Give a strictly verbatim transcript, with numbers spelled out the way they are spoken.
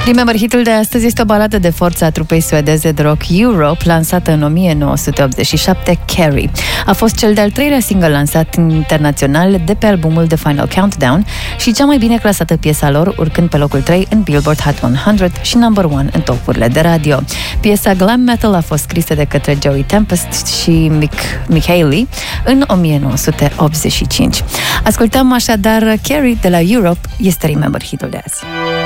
Remember, hitul de astăzi este o baladă de forță a trupei suedeze de rock Europe, lansată în o mie nouă sute optzeci și șapte, Carrie. A fost cel de-al treilea single lansat internațional de pe albumul The Final Countdown și cea mai bine clasată piesa lor, urcând pe locul trei în Billboard Hot o sută și number one în topurile de radio. Piesa glam metal a fost scrisă de către Joey Tempest și Mick, Mick Haley în o mie nouă sute optzeci și cinci. Ascultăm așadar Carrie de la Europe, este Remember hitul de azi.